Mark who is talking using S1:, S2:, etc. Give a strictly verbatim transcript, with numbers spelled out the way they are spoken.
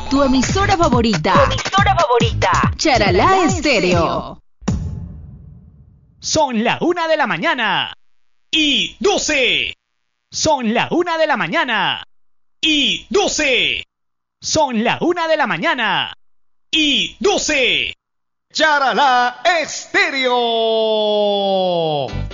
S1: Tu emisora favorita.
S2: Tu emisora favorita.
S1: Charalá Estéreo.
S3: Son la una de la mañana y doce. Son la una de la mañana y doce. Son la una de la mañana y doce.
S4: Charalá Estéreo.